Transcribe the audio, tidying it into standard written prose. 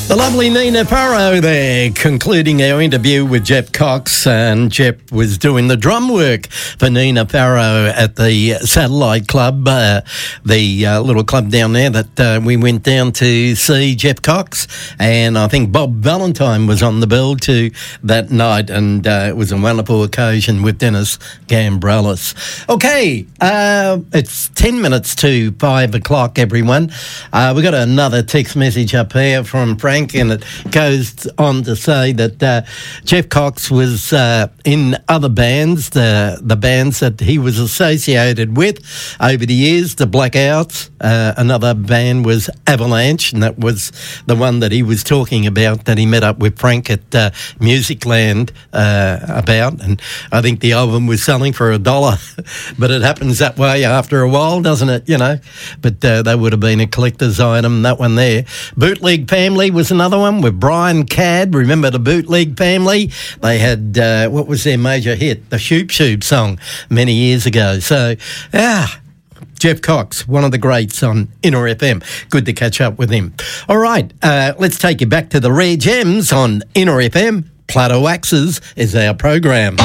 The lovely Nina Farrow there, concluding our interview with Jeff Cox, and Jeff was doing the drum work for Nina Farrow at the Satellite Club, the little club down there that we went down to see Jeff Cox, and I think Bob Valentine was on the bill too that night, and it was a wonderful occasion with Dennis Gambrellis. Okay, it's 10 minutes to 5 o'clock, everyone. We got another text message up here from Frank, and it goes on to say that Jeff Cox was in other bands, the bands that he was associated with over the years, the Blackouts. Another band was Avalanche, and that was the one that he was talking about, that he met up with Frank at Musicland about, and I think the album was selling for $1, but it happens that way after a while, doesn't it, you know? But that would have been a collector's item, that one there. Bootleg Family was another one with Brian Cadd. Remember the Bootleg Family? They had, what was their major hit? The Shoop Shoop song many years ago. So, Jeff Cox, one of the greats on Inner FM. Good to catch up with him. All right, let's take you back to the Rare Gems on Inner FM. Plateau Axes is our program.